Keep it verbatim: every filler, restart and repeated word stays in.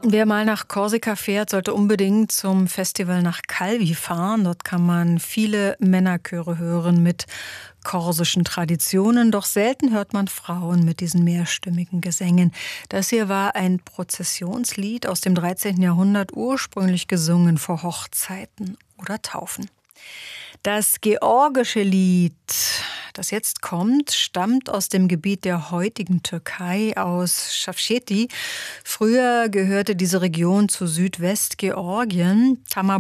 Wer mal nach Korsika fährt, sollte unbedingt zum Festival nach Calvi fahren. Dort kann man viele Männerchöre hören mit korsischen Traditionen. Doch selten hört man Frauen mit diesen mehrstimmigen Gesängen. Das hier war ein Prozessionslied aus dem dreizehnten Jahrhundert, ursprünglich gesungen vor Hochzeiten oder Taufen. Das georgische Lied, das jetzt kommt, stammt aus dem Gebiet der heutigen Türkei, aus Şavşeti. Früher gehörte diese Region zu Südwestgeorgien. Tamar